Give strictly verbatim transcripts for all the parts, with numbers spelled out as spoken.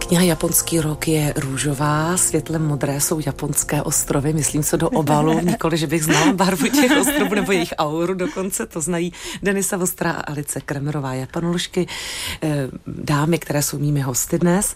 Kniha Japonský rok je růžová, světle modré jsou japonské ostrovy, myslím co do obalu, nikoli, že bych znala barvu těch ostrovů nebo jejich auru, dokonce to znají Denisa Vostrá a Alice Kremerová, japanoložky, dámy, které jsou mými hosty dnes.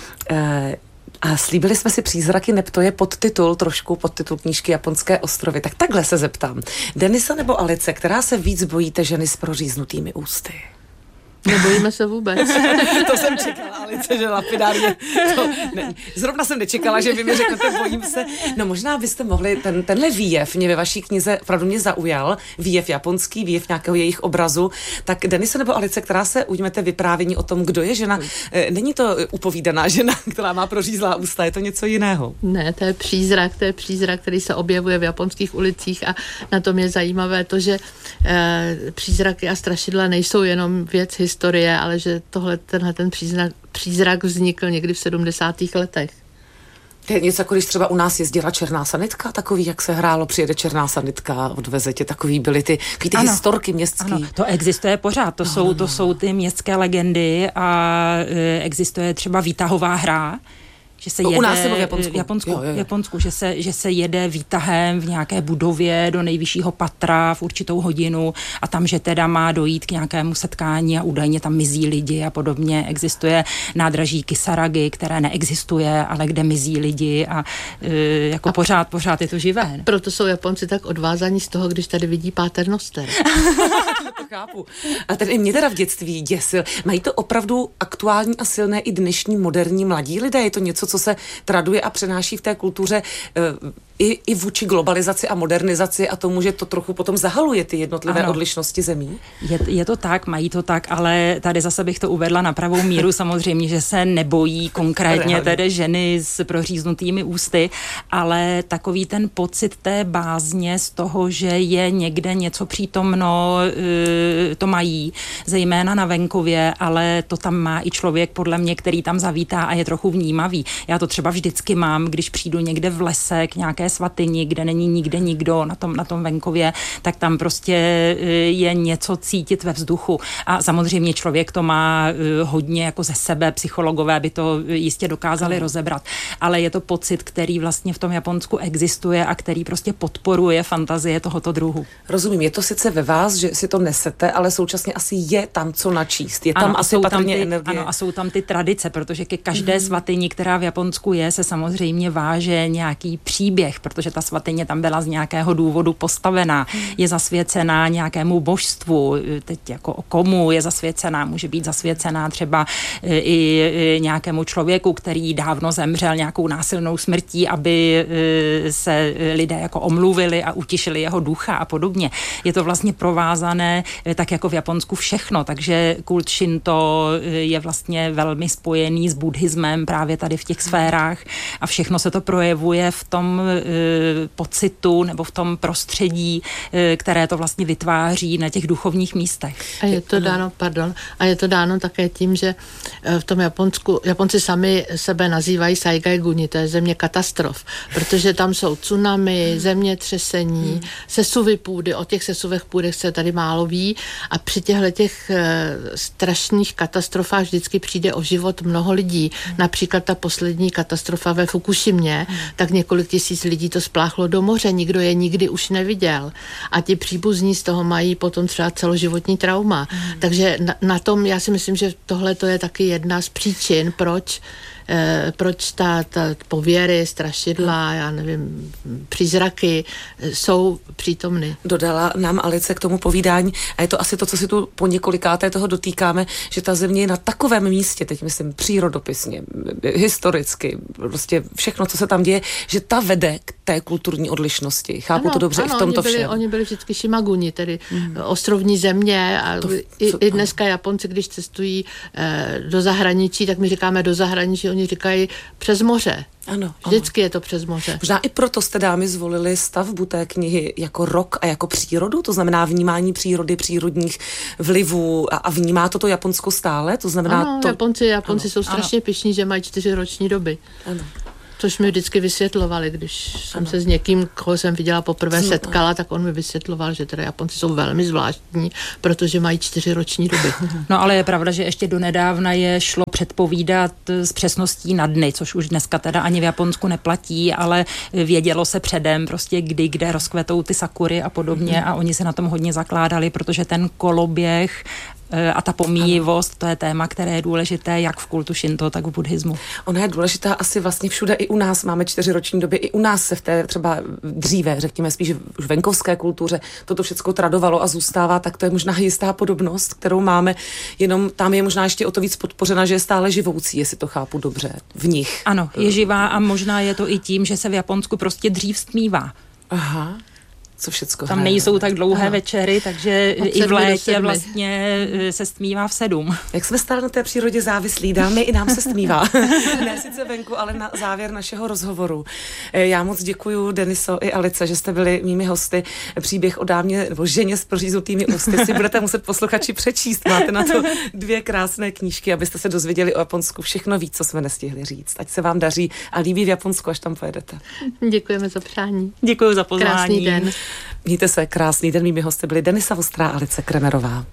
A slíbili jsme si Přízraky neb, to je podtitul, trošku podtitul knížky Japonské ostrovy. Tak takhle se zeptám. Denisa nebo Alice, která se víc bojíte ženy s proříznutými ústy? Nebojíme se vůbec. To jsem čekala, Alice, že lapidárně. To ne, zrovna jsem nečekala, že vy mi řeknete, bojím se. No možná byste mohli, ten, tenhle výjev mě ve vaší knize opravdu mě zaujal, výjev japonský, výjev nějakého jejich obrazu. Tak Denisa nebo Alice, která se ujmete vyprávění o tom, kdo je žena, není to upovídaná žena, která má prořízlá ústa, je to něco jiného? Ne, to je přízrak, to je přízrak, který se objevuje v japonských ulicích a na tom je zajímavé to, že eh, přízraky a strašidla nejsou jenom věc historie, ale že tohle, tenhle ten přízrak, přízrak vznikl někdy v sedmdesátých letech. To je něco, jako když třeba u nás jezdila černá sanitka, takový, jak se hrálo, přijede černá sanitka, odveze tě, takový byly ty, ty ano, historky městský. Ano, to existuje pořád, to, no, jsou, no, to jsou ty městské legendy a e, existuje třeba výtahová hra, že se jede, u nás nebo v Japonsku? V Japonsku, jo, jo, jo. Japonsku že, se, že se jede výtahem v nějaké budově do nejvyššího patra v určitou hodinu a tam, že teda má dojít k nějakému setkání a údajně tam mizí lidi a podobně. Existuje nádraží Kisaragi, které neexistuje, ale kde mizí lidi a e, jako a pořád, pořád je to živé. Proto jsou Japonci tak odvázaní z toho, když tady vidí Paternoster. To chápu. A ten i mě teda v dětství děsil. Mají to opravdu aktuální a silné i dnešní moderní mladí lidé? Je to něco, co se traduje a přenáší v té kultuře i, i vůči globalizaci a modernizaci a tomu, že to trochu potom zahaluje ty jednotlivé ano. odlišnosti zemí? Je, je to tak, mají to tak, ale tady zase bych to uvedla na pravou míru. Samozřejmě, že se nebojí konkrétně tedy ženy s proříznutými ústy, ale takový ten pocit té bázně z toho, že je někde něco přítomno, to mají, zejména na venkově, ale to tam má i člověk, podle mě, který tam zavítá a je trochu vnímavý. Já to třeba vždycky mám, když přijdu někde v lese k nějaké svatyni, kde není nikde nikdo na tom, na tom venkově, tak tam prostě je něco cítit ve vzduchu. A samozřejmě člověk to má hodně jako ze sebe, psychologové by to jistě dokázali rozebrat, ale je to pocit, který vlastně v tom Japonsku existuje a který prostě podporuje fantazie tohoto druhu. Rozumím, je to sice ve vás, že si to nesete, ale současně asi je tam co načíst. Je tam ano, asi patrně energie. Ano, a jsou tam ty tradice, protože ke každé mm-hmm. svatyni, která v Japonsku je, se samozřejmě váže nějaký příběh, protože ta svatyně tam byla z nějakého důvodu postavená, mm. je zasvěcená nějakému božstvu, teď jako o komu je zasvěcená, může být zasvěcená třeba i nějakému člověku, který dávno zemřel nějakou násilnou smrtí, aby se lidé jako omluvili a utišili jeho ducha a podobně. Je to vlastně provázané tak jako v Japonsku všechno, takže kult Shinto je vlastně velmi spojený s buddhismem právě tady v těch sférách a všechno se to projevuje v tom e, pocitu nebo v tom prostředí, e, které to vlastně vytváří na těch duchovních místech. A je to dáno, pardon, a je to dáno také tím, že v tom Japonsku, Japonci sami sebe nazývají Saigai-guni, to je země katastrof, protože tam jsou tsunami, zemětřesení, hmm. sesuvy půdy, o těch sesuvech půdech se tady málo ví a při těchto těch e, strašných katastrofách vždycky přijde o život mnoho lidí. Hmm. Například ta poslední katastrofa ve Fukushimě, hmm. tak několik tisíc lidí to spláchlo do moře, nikdo je nikdy už neviděl. A ti příbuzní z toho mají potom třeba celoživotní trauma. Hmm. Takže na, na tom, já si myslím, že tohle to je taky jedna z příčin, proč Eh, proč ta, ta pověry, strašidla, já nevím, přízraky jsou přítomny. Dodala nám Alice k tomu povídání a je to asi to, co si tu po několikáté toho dotýkáme, že ta země je na takovém místě, teď myslím přírodopisně, historicky, prostě všechno, co se tam děje, že ta vede k té kulturní odlišnosti. Chápu ano, to dobře ano, i v tomto oni byli, všem. Oni byli vždycky Shimaguni, tedy mm. ostrovní země a to, i, co, i dneska Japonci, když cestují eh, do zahraničí, tak my říkáme do zahraničí, oni říkají přes moře. Ano, Vždycky ano. je to přes moře. Možná i proto jste, dámy, zvolili stavbu té knihy jako rok a jako přírodu, to znamená vnímání přírody, přírodních vlivů a, a vnímá to to Japonsko stále? To znamená ano, to... Japonci, Japonci ano, jsou strašně ano. pyšní, že mají čtyři roční doby. Ano. Což mi vždycky vysvětlovali, když ano. jsem se s někým, koho jsem viděla poprvé, Zno, setkala, tak on mi vysvětloval, že teda Japonci jsou velmi zvláštní, protože mají čtyři roční doby. No ale je pravda, že ještě donedávna je šlo předpovídat s přesností na dny, což už dneska teda ani v Japonsku neplatí, ale vědělo se předem prostě kdy, kde rozkvetou ty sakury a podobně a oni se na tom hodně zakládali, protože ten koloběh a ta pomíjivost, to je téma, které je důležité jak v kultu šinto, tak v buddhismu. Ona je důležitá asi vlastně všude i u nás. Máme čtyřiroční doby, i u nás se v té třeba dříve, řekněme spíš už venkovské kultuře, toto všechno tradovalo a zůstává, tak to je možná jistá podobnost, kterou máme, jenom tam je možná ještě o to víc podpořena, že je stále živoucí, jestli to chápu dobře, v nich. Ano, je živá a možná je to i tím, že se v Japonsku prostě dřív stmívá. Aha. Co všecko tam hraje. Nejsou tak dlouhé Aha. večery, takže Od i v létě vlastně se stmívá v sedm. Jak jsme stále na té přírodě závislí, dámy, i nám se stmívá. Ne sice venku, ale na závěr našeho rozhovoru. Já moc děkuju Deniso i Alice, že jste byli mými hosty. Příběh o dámě nebo ženě s proříznutými ústy si budete muset posluchači přečíst. Máte na to dvě krásné knížky, abyste se dozvěděli o Japonsku všechno víc, co jsme nestihli říct. Ať se vám daří a líbí v Japonsku, až tam pojedete. Děkujeme za přání. Děkuji za pozvání. Krásný den. Mějte se, krásný den. Mými hosty byly Denisa Vostrá a Alice Kremerová.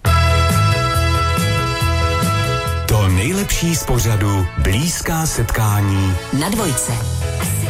To nejlepší z pořadu Blízká setkání na Dvojce.